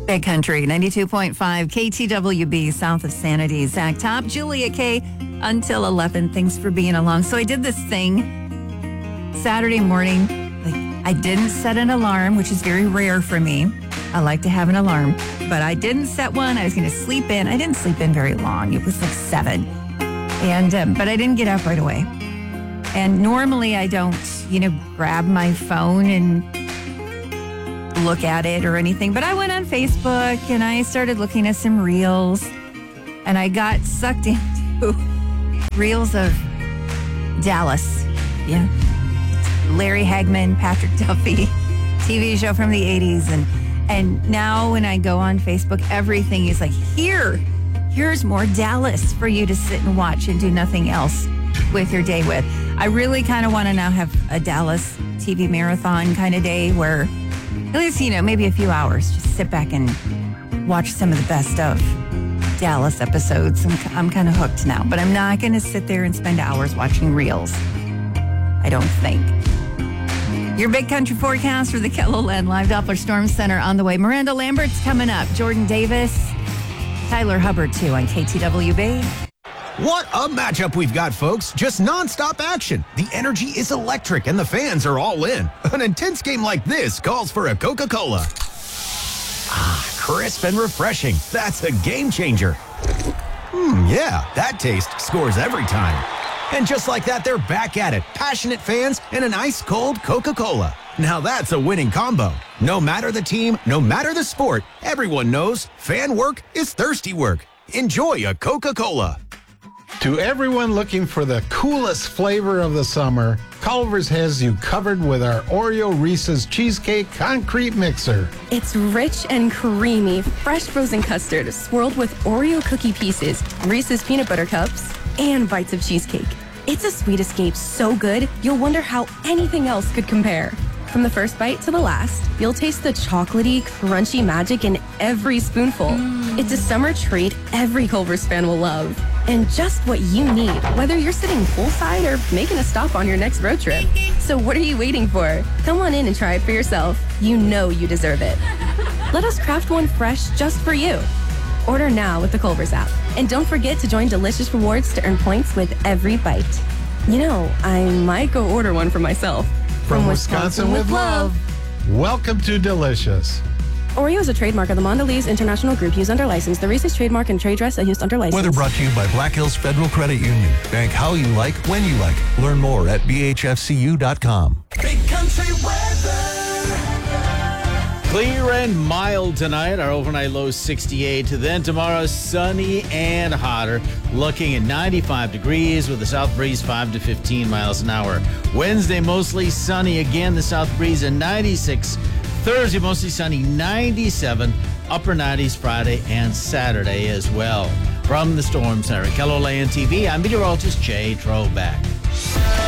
Big Country, 92.5 KTWB, south of Sanity. Zach Top, Julia K, until 11. Thanks for being along. So I did this thing Saturday morning. I didn't set an alarm, which is very rare for me. I like to have an alarm, but I didn't set one. I was going to sleep in. I didn't sleep in very long. It was like 7. But I didn't get up right away. And normally I don't, grab my phone and look at it or anything. But I went on Facebook and I started looking at some reels. And I got sucked into reels of Dallas. Yeah. Larry Hagman, Patrick Duffy, TV show from the 80s. And now when I go on Facebook, everything is like, here's more Dallas for you to sit and watch and do nothing else with your day with. I really kind of want to now have a Dallas TV marathon kind of day where at least, maybe a few hours, just sit back and watch some of the best of Dallas episodes. I'm kind of hooked now, but I'm not going to sit there and spend hours watching reels. I don't think. Your Big Country forecast for the KELOLAND Live Doppler Storm Center on the way. Miranda Lambert's coming up. Jordan Davis, Tyler Hubbard, too, on KTWB. What a matchup we've got, folks. Just nonstop action. The energy is electric, and the fans are all in. An intense game like this calls for a Coca-Cola. Crisp and refreshing. That's a game changer. Yeah, that taste scores every time. And just like that, they're back at it. Passionate fans and an ice-cold Coca-Cola. Now that's a winning combo. No matter the team, no matter the sport, everyone knows fan work is thirsty work. Enjoy a Coca-Cola. To everyone looking for the coolest flavor of the summer, Culver's has you covered with our Oreo Reese's Cheesecake Concrete Mixer. It's rich and creamy, fresh frozen custard swirled with Oreo cookie pieces, Reese's peanut butter cups, and bites of cheesecake. It's a sweet escape so good, you'll wonder how anything else could compare. From the first bite to the last, you'll taste the chocolatey, crunchy magic in every spoonful. It's a summer treat every Culver's fan will love. And just what you need, whether you're sitting poolside or making a stop on your next road trip. So what are you waiting for? Come on in and try it for yourself. You know you deserve it. Let us craft one fresh just for you. Order now with the Culver's app. And don't forget to join Delicious Rewards to earn points with every bite. I might go order one for myself. From Wisconsin with love. Welcome to Delicious. Oreo is a trademark of the Mondelez International Group used under license. The Reese's trademark and trade dress are used under license. Weather brought to you by Black Hills Federal Credit Union. Bank how you like, when you like. Learn more at bhfcu.com. Big Country weather. Clear and mild tonight. Our overnight low 68. Then tomorrow, sunny and hotter. Looking at 95 degrees with a south breeze 5 to 15 miles an hour. Wednesday, mostly sunny again. The south breeze at 96. Thursday, mostly sunny, 97. Upper 90s Friday and Saturday as well. From the Storm Center, KELOLAND TV, I'm meteorologist Jay Troback.